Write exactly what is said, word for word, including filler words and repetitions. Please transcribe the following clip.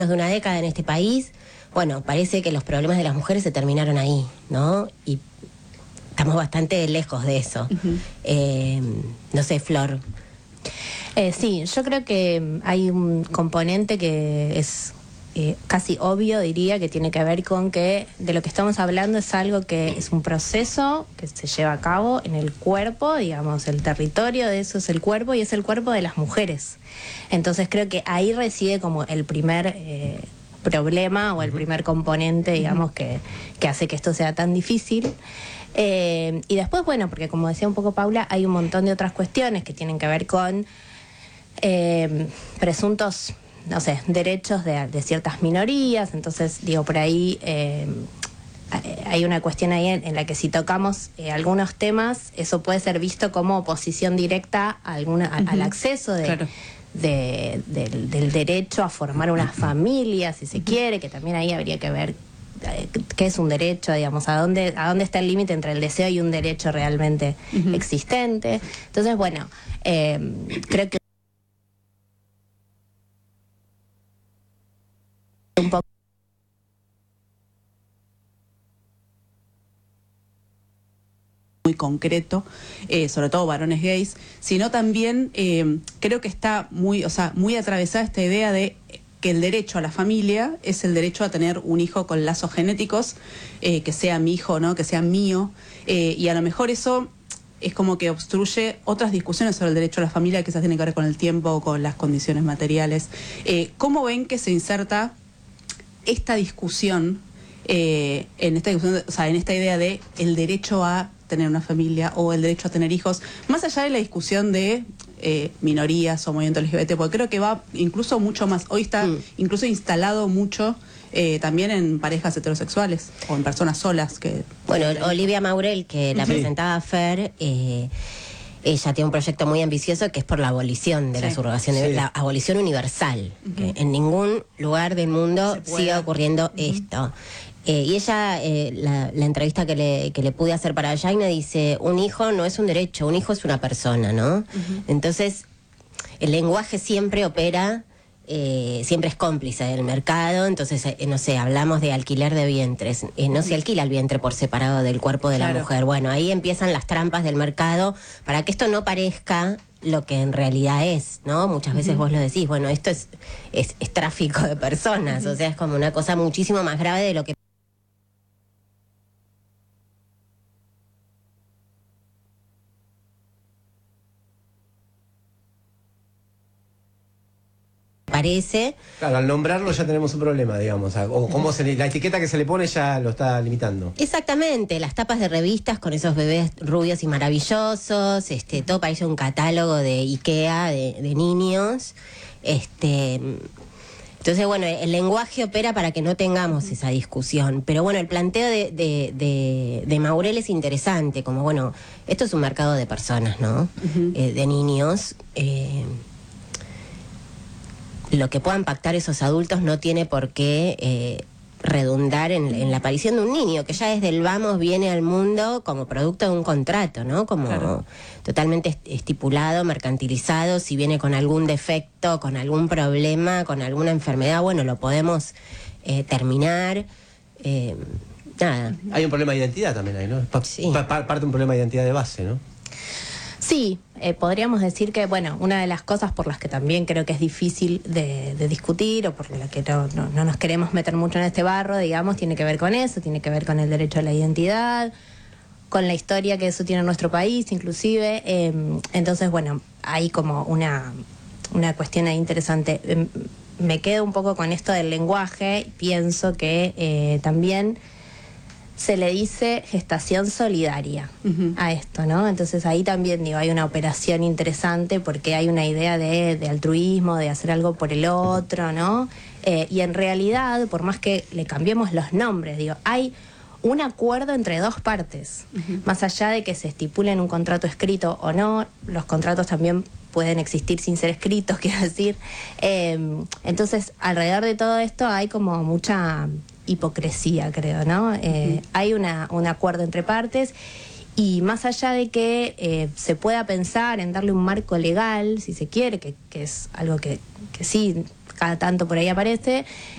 de una década en este país, bueno, parece que los problemas de las mujeres se terminaron ahí, ¿no? Y estamos bastante lejos de eso. Uh-huh. eh, no sé, Flor. Eh, sí, yo creo que hay un componente que es eh, casi obvio, diría, que tiene que ver con que de lo que estamos hablando es algo que es un proceso que se lleva a cabo en el cuerpo, digamos, el territorio de eso es el cuerpo y es el cuerpo de las mujeres. Entonces creo que ahí reside como el primer eh, problema o el primer componente, digamos, que, que hace que esto sea tan difícil. Eh, y después, bueno, porque como decía un poco Paula, hay un montón de otras cuestiones que tienen que ver con eh, presuntos, no sé, derechos de, de ciertas minorías. Entonces, digo, por ahí eh, hay una cuestión ahí en, en la que si tocamos eh, algunos temas, eso puede ser visto como oposición directa a alguna, a, uh-huh. al acceso de... Claro. De, del, del derecho a formar una familia, si se uh-huh. quiere, que también ahí habría que ver eh, qué es un derecho, digamos, a dónde, a dónde está el límite entre el deseo y un derecho realmente uh-huh. existente. Entonces, bueno, eh, creo que un poco muy concreto, eh, sobre todo varones gays, sino también eh, creo que está muy, o sea, muy atravesada esta idea de que el derecho a la familia es el derecho a tener un hijo con lazos genéticos, eh, que sea mi hijo, ¿no? Que sea mío, eh, y a lo mejor eso es como que obstruye otras discusiones sobre el derecho a la familia que esas tienen que ver con el tiempo o con las condiciones materiales. Eh, ¿Cómo ven que se inserta esta discusión, eh, en esta discusión, de, o sea, en esta idea de el derecho a tener una familia o el derecho a tener hijos, más allá de la discusión de eh, minorías o movimiento L G B T, porque creo que va incluso mucho más, hoy está mm. incluso instalado mucho eh, también en parejas heterosexuales o en personas solas. Que Bueno, Olivia Maurel, que la sí. presentaba Fer, eh, ella tiene un proyecto muy ambicioso que es por la abolición de sí. la subrogación, sí. la abolición universal, uh-huh. que en ningún lugar del mundo siga ocurriendo uh-huh. esto. Eh, y ella, eh, la, la entrevista que le, que le pude hacer para Jaina, dice, un hijo no es un derecho, un hijo es una persona, ¿no? Uh-huh. Entonces, el lenguaje siempre opera, eh, siempre es cómplice del mercado. Entonces, eh, no sé, hablamos de alquiler de vientres. Eh, no uh-huh. se alquila el vientre por separado del cuerpo de claro. la mujer. Bueno, ahí empiezan las trampas del mercado para que esto no parezca lo que en realidad es, ¿no? Muchas veces uh-huh. vos lo decís, bueno, esto es, es, es tráfico de personas, uh-huh. o sea, es como una cosa muchísimo más grave de lo que parece. Claro, al nombrarlo ya tenemos un problema, digamos, o cómo se le, la etiqueta que se le pone ya lo está limitando. Exactamente, las tapas de revistas con esos bebés rubios y maravillosos, este, todo parece un catálogo de IKEA de, de niños, este, entonces bueno, el lenguaje opera para que no tengamos esa discusión, pero bueno, el planteo de, de, de, de Maurel es interesante, como bueno, esto es un mercado de personas, ¿no? Uh-huh. Eh, de niños. Eh, Lo que puedan pactar esos adultos no tiene por qué eh, redundar en, en la aparición de un niño, que ya desde el vamos viene al mundo como producto de un contrato, ¿no? Como claro. totalmente estipulado, mercantilizado. Si viene con algún defecto, con algún problema, con alguna enfermedad, bueno, lo podemos eh, terminar. Eh, nada. Hay un problema de identidad también ahí, ¿no? Pa- sí. pa- parte de un problema de identidad de base, ¿no? Sí, eh, podríamos decir que, bueno, una de las cosas por las que también creo que es difícil de, de discutir o por la que no, no, no nos queremos meter mucho en este barro, digamos, tiene que ver con eso, tiene que ver con el derecho a la identidad, con la historia que eso tiene en nuestro país, inclusive. Eh, entonces, bueno, hay como una, una cuestión ahí interesante. Eh, me quedo un poco con esto del lenguaje, pienso que eh, también se le dice gestación solidaria uh-huh. a esto, ¿no? Entonces ahí también, digo, hay una operación interesante porque hay una idea de, de altruismo, de hacer algo por el otro, ¿no? Eh, y en realidad, por más que le cambiemos los nombres, digo, hay un acuerdo entre dos partes, uh-huh. más allá de que se estipule en un contrato escrito o no, los contratos también pueden existir sin ser escritos, quiero decir. Eh, entonces, alrededor de todo esto hay como mucha hipocresía, creo, ¿no? Eh, uh-huh. Hay una, un acuerdo entre partes y más allá de que eh, se pueda pensar en darle un marco legal, si se quiere, que, que es algo que, que sí cada tanto por ahí aparece.